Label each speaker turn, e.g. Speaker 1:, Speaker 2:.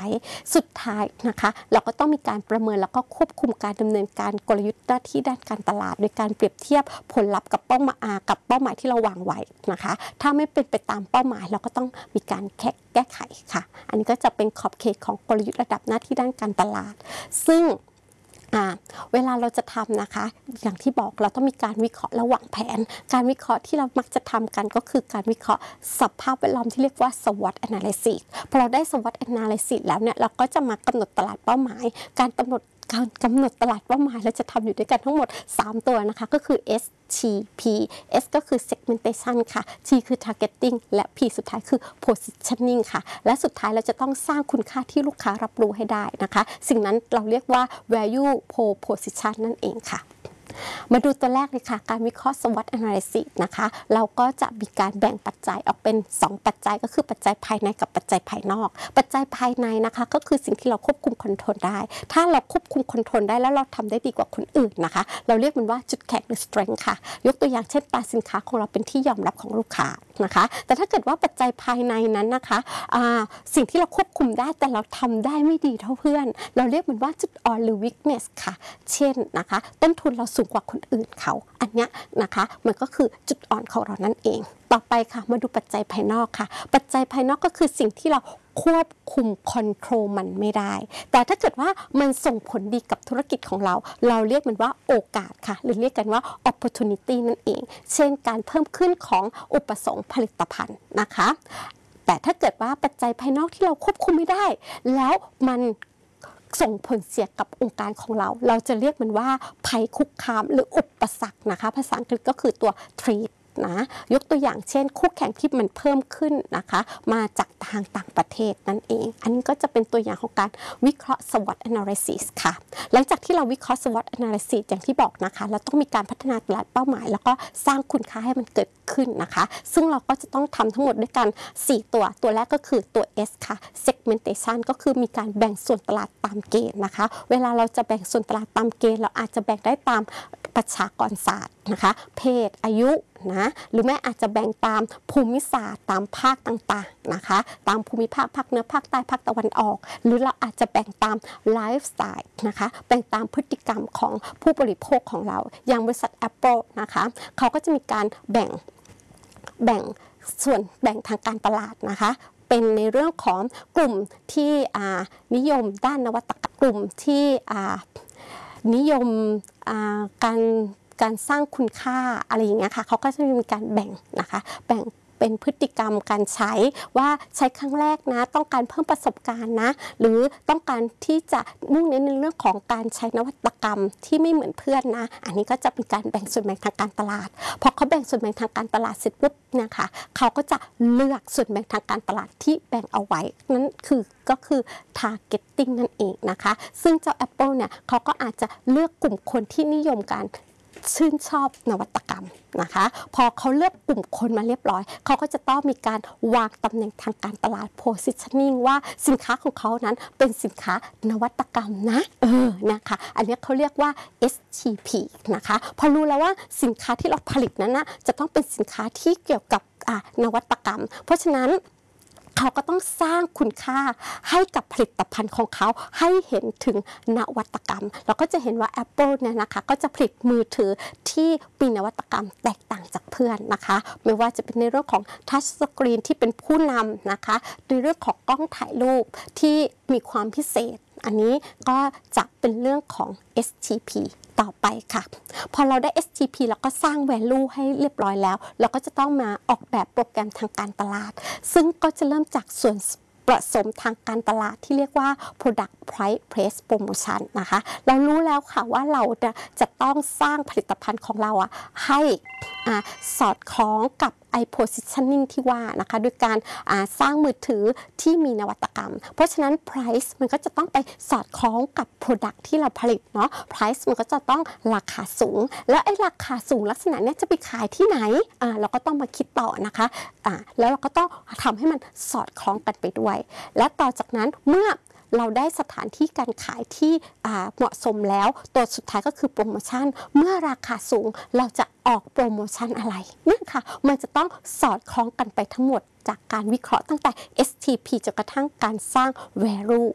Speaker 1: สุดท้ายนะคะเราก็ต้องมีการประเมินแล้วก็ควบคุมการดำเนินการกลยุทธ์หน้าที่ด้านการตลาดโดยการเปรียบเทียบผลลัพธ์กับเป้าหมายที่เราวางไว้นะคะถ้าไม่เป็นไปตามเป้าหมายเราก็ต้องมีการแก้ไขค่ะอันนี้ก็จะเป็นขอบเขตของกลยุทธ์ระดับหน้าที่ด้านการตลาดซึ่งเวลาเราจะทำนะคะอย่างที่บอกเราต้องมีการวิเคราะห์ระหว่างแผนการวิเคราะห์ที่เรามักจะทำกันก็คือการวิเคราะห์สภาพแวดล้อมที่เรียกว่า SWOT analysis พอเราได้ SWOT analysis แล้วเนี่ยเราก็จะมากำหนดตลาดเป้าหมายการกำหนดตลาดเป้าหมายเราจะทำอยู่ด้วยกันทั้งหมด3ตัวนะคะก็คือ STP S ก็คือ segmentation ค่ะ T คือ targeting และ P สุดท้ายคือ positioning ค่ะและสุดท้ายเราจะต้องสร้างคุณค่าที่ลูกค้ารับรู้ให้ได้นะคะสิ่งนั้นเราเรียกว่า value proposition นั่นเองค่ะมาดูตัวแรกเลยค่ะการวิเคราะห์ SWOT analysis นะคะเราก็จะมีการแบ่งปัจจัยออกเป็น2ปัจจัยก็คือปัจจัยภายในกับปัจจัยภายนอกปัจจัยภายในนะคะก็คือสิ่งที่เราควบคุมคอนโทรลได้ถ้าเราควบคุมคอนโทรลได้แล้วเราทำได้ดีกว่าคนอื่นนะคะเราเรียกมันว่าจุดแข็งหรือ strength ค่ะยกตัวอย่างเช่นสินค้าของเราเป็นที่ยอมรับของลูกค้านะคะแต่ถ้าเกิดว่าปัจจัยภายในนั้นนะคะสิ่งที่เราควบคุมได้แต่เราทำได้ไม่ดีเท่าเพื่อนเราเรียกมันว่าจุดอ่อนหรือ weakness ค่ะเช่นนะคะต้นทุนเราสูงกว่าคนอื่นเขาอันเนี้ยนะคะมันก็คือจุดอ่อนของเรานั่นเองต่อไปค่ะมาดูปัจจัยภายนอกค่ะปัจจัยภายนอกก็คือสิ่งที่เราควบคุมคอนโทรลมันไม่ได้แต่ถ้าเกิดว่ามันส่งผลดีกับธุรกิจของเราเราเรียกมันว่าโอกาสค่ะหรือเรียกกันว่า opportunity นั่นเองเช่นการเพิ่มขึ้นของอุปสงค์ผลิตภัณฑ์นะคะแต่ถ้าเกิดว่าปัจจัยภายนอกที่เราควบคุมไม่ได้แล้วมันส่งผลเสียกับองค์การของเราจะเรียกมันว่าภัยคุกคามหรืออุปสรรคนะคะภาษาอังกฤษก็คือตัว threat นะยกตัวอย่างเช่นคู่แข่งที่มันเพิ่มขึ้นนะคะมาจากทางต่างประเทศนั่นเองอันนี้ก็จะเป็นตัวอย่างของการวิเคราะห์ SWOT analysis ค่ะหลังจากที่เราวิเคราะห์ SWOT analysis อย่างที่บอกนะคะเราต้องมีการพัฒนาตลาดเป้าหมายแล้วก็สร้างคุณค่าให้มันเกิดขึ้นนะคะซึ่งเราก็จะต้องทำทั้งหมดด้วยกัน4ตัวแรกก็คือตัว S ค่ะ segmentation ก็คือมีการแบ่งส่วนตลาดตามเกณฑ์นะคะเวลาเราจะแบ่งส่วนตลาดตามเกณฑ์เราอาจจะแบ่งได้ตามประชากรศาสตร์นะคะเพศอายุนะหรือแม้อาจจะแบ่งตามภูมิศาสตร์ตามภาคต่างๆนะคะตามภูมิภาคภาคเหนือภาคใต้ภาคตะวันออกหรือเราอาจจะแบ่งตามไลฟ์สไตล์นะคะแบ่งตามพฤติกรรมของผู้บริโภคของเราอย่างบริษัท Apple นะคะเขาก็จะมีการแบ่งส่วนแบ่งทางการตลาดนะคะเป็นในเรื่องของกลุ่มที่นิยมด้านนวัตกรรมกลุ่มที่นิยมการสร้างคุณค่าอะไรอย่างเงี้ยค่ะเขาก็จะมีการแบ่งนะคะแบ่งเป็นพฤติกรรมการใช้ว่าใช้ครั้งแรกนะต้องการเพิ่มประสบการณ์นะหรือต้องการที่จะมุ่งเน้นในเรื่องของการใช้นวัตกรรมที่ไม่เหมือนเพื่อนนะอันนี้ก็จะเป็นการแบ่งส่วนแบ่งทางการตลาดพอเขาแบ่งส่วนแบ่งทางการตลาดเสร็จปุ๊บนะคะเขาก็จะเลือกส่วนแบ่งทางการตลาดที่แบ่งเอาไว้นั่นก็คือ targeting นั่นเองนะคะซึ่งเจ้า Apple เนี่ยเขาก็อาจจะเลือกกลุ่มคนที่นิยมการชื่นชอบนวัตกรรมนะคะพอเขาเลือกกลุ่มคนมาเรียบร้อยเขาก็จะต้องมีการวางตำแหน่งทางการตลาด positioning ว่าสินค้าของเขานั้นเป็นสินค้านวัตกรรมนะนะคะอันนี้เขาเรียกว่า STP นะคะพอรู้แล้วว่าสินค้าที่เราผลิตนั้นนะจะต้องเป็นสินค้าที่เกี่ยวกับนวัตกรรมเพราะฉะนั้นเขาก็ต้องสร้างคุณค่าให้กับผลิตภัณฑ์ของเขาให้เห็นถึงนวัตกรรมเราก็จะเห็นว่า Apple เนี่ยนะคะก็จะผลิตมือถือที่มีนวัตกรรมแตกต่างจากเพื่อนนะคะไม่ว่าจะเป็นในเรื่องของทัชสกรีนที่เป็นผู้นำนะคะในเรื่องของกล้องถ่ายรูปที่มีความพิเศษอันนี้ก็จะเป็นเรื่องของ STP ต่อไปค่ะพอเราได้ STP แล้วก็สร้าง value ให้เรียบร้อยแล้วเราก็จะต้องมาออกแบบโปรแกรมทางการตลาดซึ่งก็จะเริ่มจากส่วนผสมทางการตลาดที่เรียกว่า product price place promotion นะคะเรารู้แล้วค่ะว่าเราจะต้องสร้างผลิตภัณฑ์ของเราให้สอดคล้องกับpositioning ที่ว่านะคะด้วยการสร้างมือถือที่มีนวัตกรรมเพราะฉะนั้น price มันก็จะต้องไปสอดคล้องกับ product ที่เราผลิตเนาะ price มันก็จะต้องราคาสูงแล้วไอ้ราคาสูงลักษณะนี้จะไปขายที่ไหนเราก็ต้องมาคิดต่อนะคะแล้วเราก็ต้องทำให้มันสอดคล้องกันไปด้วยและต่อจากนั้นเมื่อเราได้สถานที่การขายที่เหมาะสมแล้วตัวสุดท้ายก็คือโปรโมชั่นเมื่อราคาสูงเราจะออกโปรโมชั่นอะไรนั่นค่ะมันจะต้องสอดคล้องกันไปทั้งหมดจากการวิเคราะห์ตั้งแต่ STP จนกระทั่งการสร้าง value